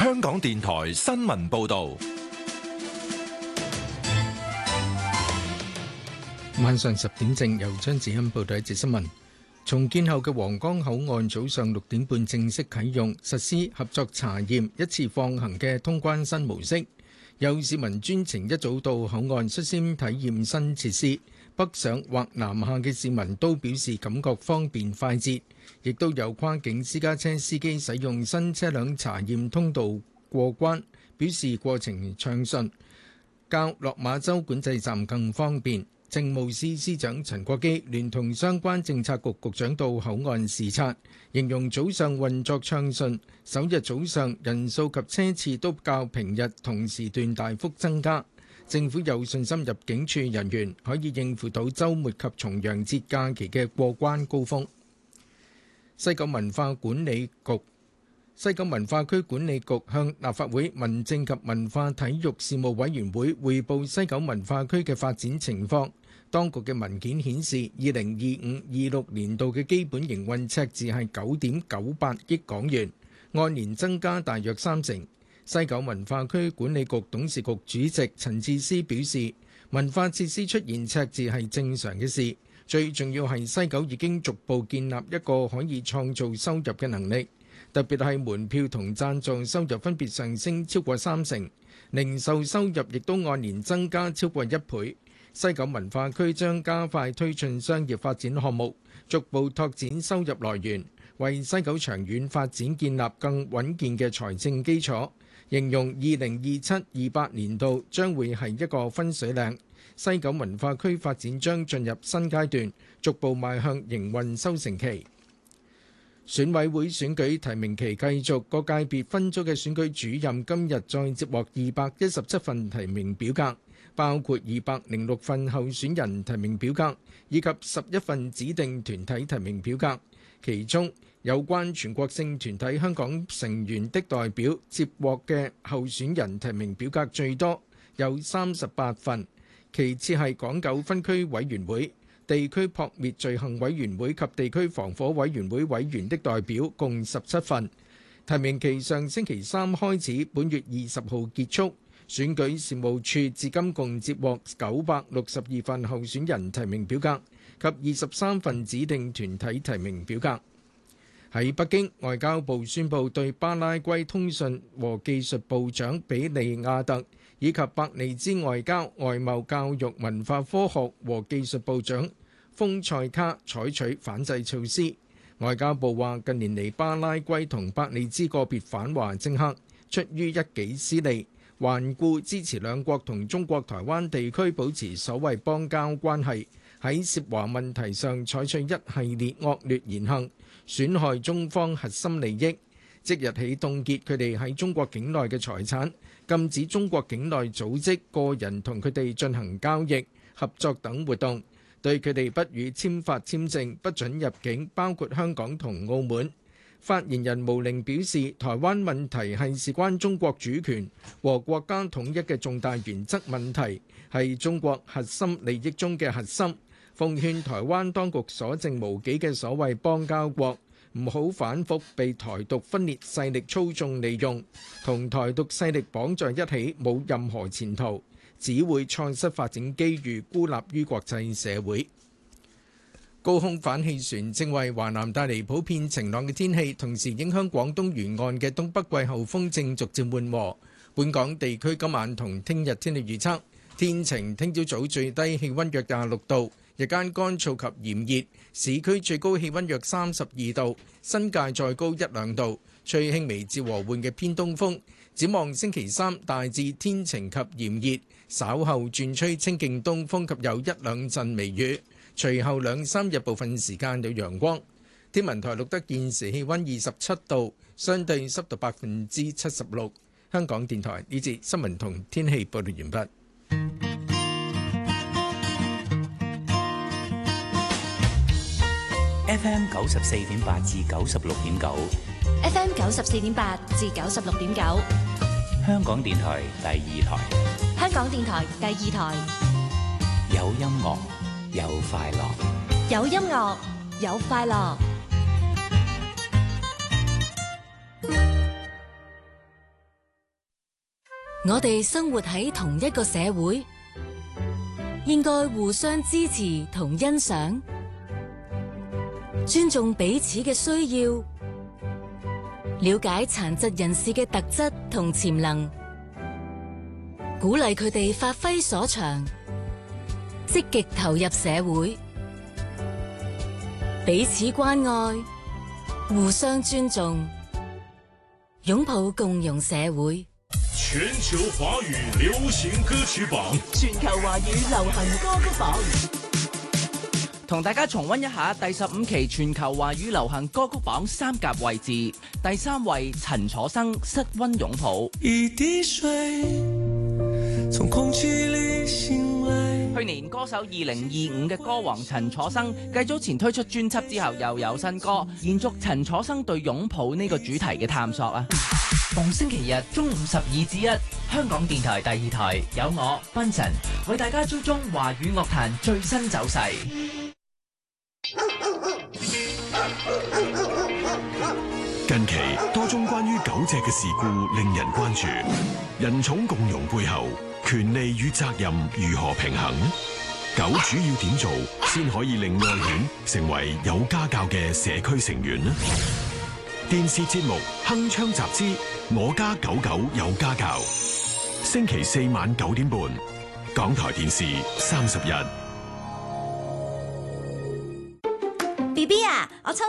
香港電台新聞報道。 晚上10點正，由張子欣報道一節新聞。重建後嘅皇崗口岸早上6點半正式啟用，實施合作查驗、一次放行嘅通關新模式。有市民專程一早到口岸率先體驗新設施，北上或南下嘅市民都表示感覺方便快捷，亦都有跨境私家車司機使用新車輛查驗通道過關，表示過程暢順，較落馬洲管制站更方便。政務司司長陳國基聯同相關政策局局長到口岸視察，形容早上運作暢順，首日早上人數及車次都較平日同時段大幅增加。政府有信心入境處人員可以應付到週末及重陽節假期嘅過關高峰。西九文化區管理局向立法會民政及文化體育事務委員會匯報西九文化區嘅發展情況。當局嘅文件顯示，2025-26年度嘅基本營運赤字係9.98億港元，按年增加大約30%。西九文化區管理局董事局主席陳智思表示，文化設施出現赤字係正常嘅事，最重要係西九已經逐步建立一個可以創造收入嘅能力，特別係門票同贊助收入分別上升超過30%，零售收入亦都按年增加超過1倍。西九文化區將加快推進商業發展項目，逐步拓展收入來源，為西九長遠發展建立更穩健嘅財政基礎。形容2027-28年度將會係一個分水嶺，西九文化區發展將進入新階段，逐步邁向營運收成期。選委會選舉提名期繼續，各界別分組嘅選舉主任今日再接獲217份提名表格，包括206份候選人提名表格以及11份指定團體提名表格。其中有關全國性團體香港成員的代表接獲嘅候選人提名表格最多，有38份，其次係港九分區委員會、地區撲滅罪行委員會及地區防火委員會委員的代表共17份。提名期上星期3開始，本月20號結束。選舉事務處至今共接獲962份候選人提名表格及23份指定團體提名表格。喺北京，外交部宣布對巴拉圭通訊和技術部長比利亞特以及伯利茲外交、外貿、教育、文化科學和技術部長豐塞卡採取反制措施。外交部話，近年嚟巴拉圭同伯利茲個別反華政客出於一己私利，頑固支持兩國同中國台灣地區保持所謂邦交關係，喺涉華問題上採取一系列惡劣言行，損害中方核心利益。即日起凍結佢哋喺中國境內嘅財產，禁止中國境內組織、個人同佢哋進行交易、合作等活動，對佢哋不予簽發簽證，不准入境，包括香港同澳門。發言人毛寧表示，台灣問題係事關中國主權和國家統一嘅重大原則問題，係中國核心利益中嘅核心。奉勸台灣當局所剩無幾嘅所謂邦交國，唔好反覆被台獨分裂勢力操縱利用，同台獨勢力綁在一起冇任何前途，只會錯失發展機遇，孤立於國際社會。高空反氣旋正為華南帶嚟普遍晴朗嘅天氣，同時影響廣東沿岸嘅東北季候風正逐漸緩和。本港地區今晚同聽日天氣預測：天晴，聽朝早最低氣温約26度，日間乾燥及炎熱，市區最高氣温約32度，新界再高1-2度，吹輕微至和緩嘅偏東風。展望星期三大致天晴及炎熱，稍後轉吹清勁東風及有1-2陣微雨。隨後2-3日部分時間有陽光。天文台錄得現時氣温27度，相對濕度76%。香港電台呢節新聞同天氣報道完畢。 FM 94.8至96.9 ，FM 94.8至96.9， 香港電台第二台， 香港電台第二台， 有音樂有快樂， 有音樂有快樂。 我哋生活喺同一個社會，應該互相支持同欣賞，尊重彼此嘅需要，了解殘疾人士嘅特質同潛能，鼓勵佢哋發揮所長，積極投入社會，彼此關愛，互相尊重，擁抱共融社會。 全球華語流行歌曲榜， 全球華語流行歌曲榜， 同大家重溫一下第15期全球華語流行歌曲榜3甲位置。第3位陳楚生《室溫擁抱》。 一滴水從空氣裡醒來。 去年歌手2025嘅歌王陳楚生繼早前推出專輯之後又有新歌，延續陳楚生對擁抱呢個主題嘅探索啊！ 逢星期日中午12至1，香港電台第2台有我賓神為大家追蹤華語樂壇最新走勢。 近期多宗關於狗隻嘅事故令人關注，人寵共融背後，權利與責任如何平衡？狗主要點做先可以令愛犬成為有家教嘅社區成員呢？電視節目《鏗鏘集之我家狗狗有家教》，星期4晚9點半，港台電視31。 BB 啊，我抽